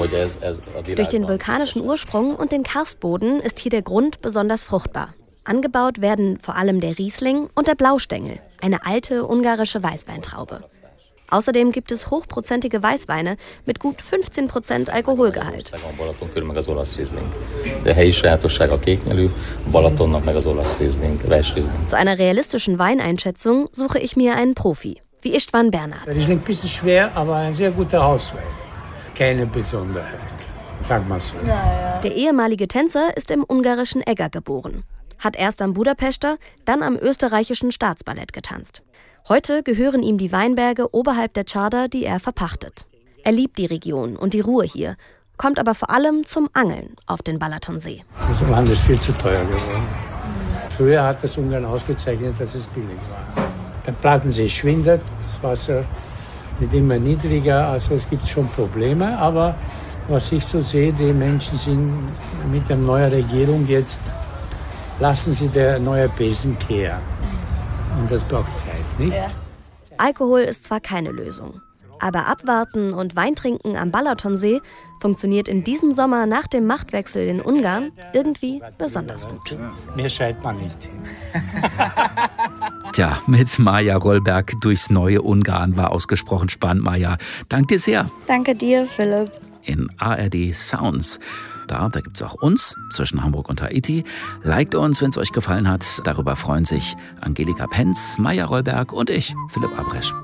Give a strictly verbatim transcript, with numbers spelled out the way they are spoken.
Durch den vulkanischen Ursprung und den Karstboden ist hier der Grund besonders fruchtbar. Angebaut werden vor allem der Riesling und der Blaustängel, eine alte ungarische Weißweintraube. Außerdem gibt es hochprozentige Weißweine mit gut fünfzehn Prozent Alkoholgehalt. Zu einer realistischen Weineinschätzung suche ich mir einen Profi, wie Istvan Bernard. Das ist ein bisschen schwer, aber ein sehr guter Hauswein. Keine Besonderheit, sagen wir so. Der ehemalige Tänzer ist im ungarischen Eger geboren, hat erst am Budapester, dann am österreichischen Staatsballett getanzt. Heute gehören ihm die Weinberge oberhalb der Čarda, die er verpachtet. Er liebt die Region und die Ruhe hier, kommt aber vor allem zum Angeln auf den Balatonsee. Das Land ist viel zu teuer geworden. Früher hat das Ungarn ausgezeichnet, dass es billig war. Der Plattensee schwindet, das Wasser wird immer niedriger, also es gibt schon Probleme. Aber was ich so sehe, die Menschen sind mit der neuen Regierung jetzt, lassen sie der neue Besen kehren. Und das braucht Zeit, nicht? Ja. Alkohol ist zwar keine Lösung, aber Abwarten und Weintrinken am Balatonsee funktioniert in diesem Sommer nach dem Machtwechsel in Ungarn irgendwie besonders gut. Mehr schreit man nicht hin. Tja, mit Maja Rollberg durchs neue Ungarn war ausgesprochen spannend, Maja. Danke dir sehr. Danke dir, Philipp. In A R D Sounds. Da, da gibt es auch uns zwischen Hamburg und Haiti. Liked uns, wenn es euch gefallen hat. Darüber freuen sich Angelika Penz, Maja Rollberg und ich, Philipp Abresch.